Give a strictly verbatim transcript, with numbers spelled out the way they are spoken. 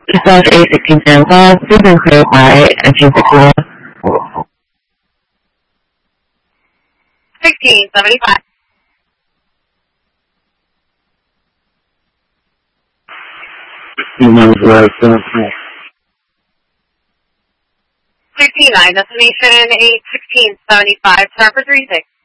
Dispatch eight sixteen seventy-five, please been clear quiet and change the call. sixteen seventy-five. sixteen nine, destination eight sixteen seventy-five, start for three six.